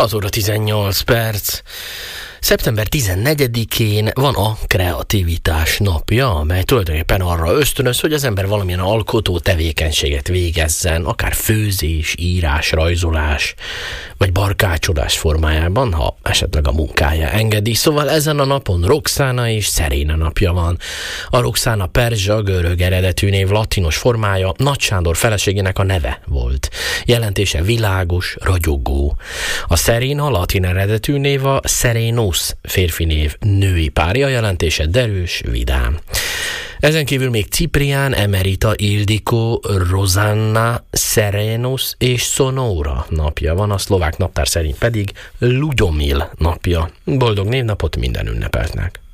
6 óra 18 perc. Szeptember 14-én van a kreativitás napja, amely tulajdonképpen arra ösztönöz, hogy az ember valamilyen alkotó tevékenységet végezzen, akár főzés, írás, rajzolás, vagy barkácsolás formájában, ha esetleg a munkája engedi. Szóval ezen a napon Roxana és Serena napja van. A Roxana perzsa, görög eredetű név, latinos formája Nagy Sándor feleségének a neve volt. Jelentése világos, ragyogó. A Serena latin eredetű név a Serenus, férfi név, női párja, jelentése derűs, vidám. Ezen kívül még Ciprián, Emerita, Ildikó, Rosanna, Serenus és Sonora napja van, a szlovák naptár szerint pedig Ludomil napja. Boldog névnapot minden ünnepeltnek!